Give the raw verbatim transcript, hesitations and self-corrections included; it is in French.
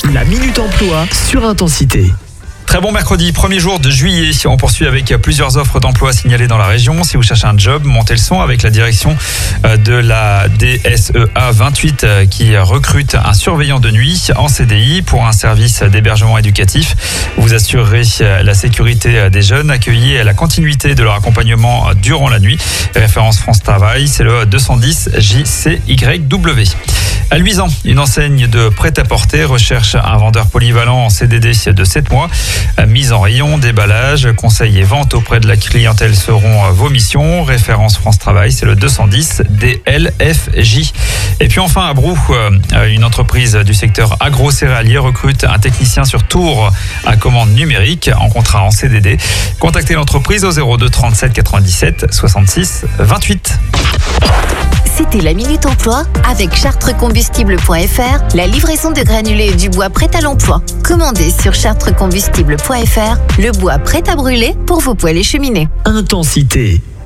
La Minute Emploi sur Intensité. Très bon mercredi, premier jour de juillet. On poursuit avec plusieurs offres d'emploi signalées dans la région. Si vous cherchez un job, montez le son avec la direction de la D S E A vingt-huit qui recrute un surveillant de nuit en C D I pour un service d'hébergement éducatif. Vous assurerez la sécurité des jeunes, accueillis à la continuité de leur accompagnement durant la nuit. Référence France Travail, c'est le deux cent dix J C Y W. À Luisan, une enseigne de prêt-à-porter recherche un vendeur polyvalent en C D D de sept mois. Mise en rayon, déballage, conseil et vente auprès de la clientèle seront vos missions. Référence France Travail, c'est le deux cent dix D L F J. Et puis enfin à Brou, une entreprise du secteur agro-céréalier recrute un technicien sur tour à commande numérique en contrat en C D D. Contactez l'entreprise au zéro deux trente-sept quatre-vingt-dix-sept soixante-six vingt-huit. C'était la Minute Emploi avec chartrecombustible point f r, la livraison de granulés et du bois prêt à l'emploi. Commandez sur chartrecombustible point f r le bois prêt à brûler pour vos poêles et cheminées. Intensité.